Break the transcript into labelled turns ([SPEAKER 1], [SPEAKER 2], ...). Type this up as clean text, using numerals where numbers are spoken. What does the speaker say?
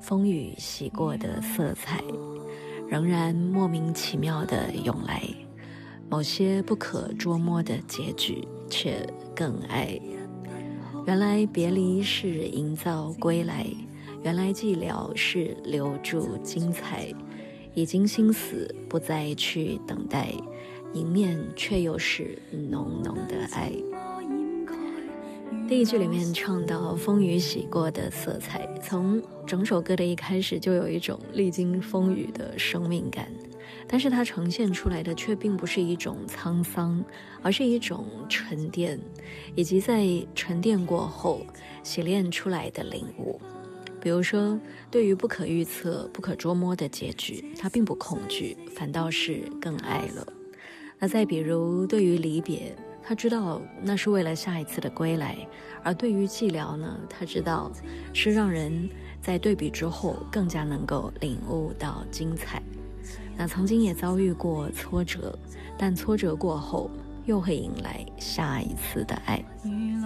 [SPEAKER 1] 风雨洗过的色彩，仍然莫名其妙地涌来，某些不可捉摸的结局却更爱。原来别离是营造归来，原来寂寥是留住精彩，已经心死不再去等待，迎面却又是浓浓的爱。第一句里面唱到风雨洗过的色彩，从整首歌的一开始就有一种历经风雨的生命感，但是它呈现出来的却并不是一种沧桑，而是一种沉淀，以及在沉淀过后洗炼出来的领悟。比如说，对于不可预测、不可捉摸的结局，他并不恐惧，反倒是更爱了。那再比如，对于离别，他知道那是为了下一次的归来，而对于寂寥呢，他知道是让人在对比之后更加能够领悟到精彩。那曾经也遭遇过挫折，但挫折过后又会迎来下一次的爱。